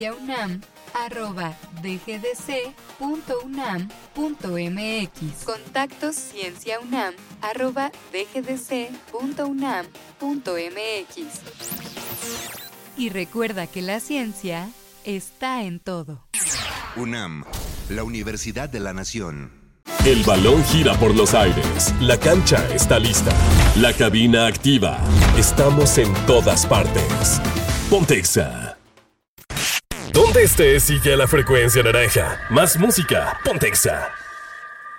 cienciaunam@dgdc.unam.mx. Contactos cienciaunam@dgdc.unam.mx. Y recuerda que la ciencia está en todo. UNAM, la Universidad de la Nación. El balón gira por los aires. La cancha está lista. La cabina activa. Estamos en todas partes. Ponte Exa. Donde estés, sigue a la frecuencia naranja. Más música. Ponte Exa.